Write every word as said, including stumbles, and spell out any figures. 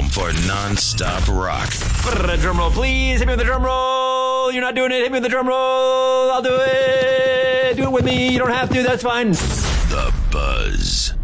home for non-stop rock. Drum roll, please. Hit me with the drum roll. You're not doing it. Hit me with the drum roll. I'll do it. Do it with me. You don't have to. That's fine. The Buzz.